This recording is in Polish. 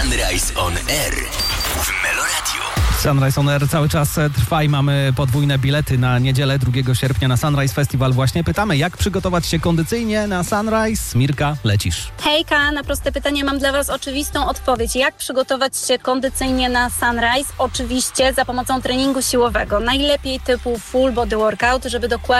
Sunrise on Air w Meloradio. Sunrise on Air cały czas trwa i mamy podwójne bilety na niedzielę 2 sierpnia na Sunrise Festival. Właśnie pytamy, jak przygotować się kondycyjnie na Sunrise? Mirka, lecisz. Hejka, na proste pytanie mam dla Was oczywistą odpowiedź. Jak przygotować się kondycyjnie na Sunrise? Oczywiście za pomocą treningu siłowego. Najlepiej typu full body workout, żeby dokładnie